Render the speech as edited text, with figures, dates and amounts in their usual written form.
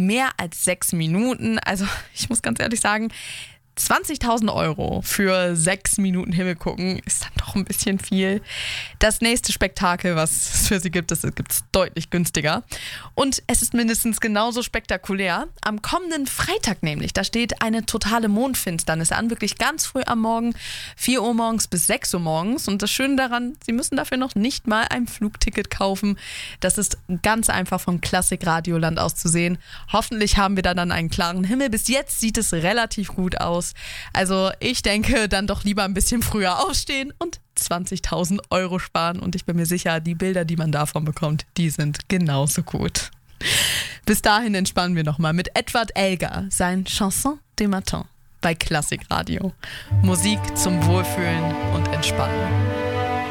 mehr als 6 Minuten. Also ich muss ganz ehrlich sagen, 20.000 € für 6 Minuten Himmel gucken ist dann doch ein bisschen viel. Das nächste Spektakel, was es für sie gibt, das gibt es deutlich günstiger. Und es ist mindestens genauso spektakulär. Am kommenden Freitag nämlich, da steht eine totale Mondfinsternis an, wirklich ganz früh am Morgen, 4 Uhr morgens bis 6 Uhr morgens. Und das Schöne daran, Sie müssen dafür noch nicht mal ein Flugticket kaufen. Das ist ganz einfach vom Klassik Radioland aus zu sehen. Hoffentlich haben wir da dann einen klaren Himmel. Bis jetzt sieht es relativ gut aus. Also ich denke, dann doch lieber ein bisschen früher aufstehen und 20.000 € sparen. Und ich bin mir sicher, die Bilder, die man davon bekommt, die sind genauso gut. Bis dahin entspannen wir nochmal mit Edward Elgar, sein Chanson des Matins bei Klassik Radio. Musik zum Wohlfühlen und Entspannen.